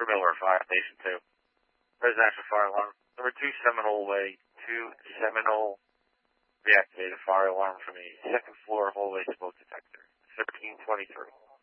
Mr. Miller, Fire Station 2. Residential fire alarm. Number 2 Seminole Way. 2 Seminole. Reactivated fire alarm from a second floor hallway smoke detector. 1323.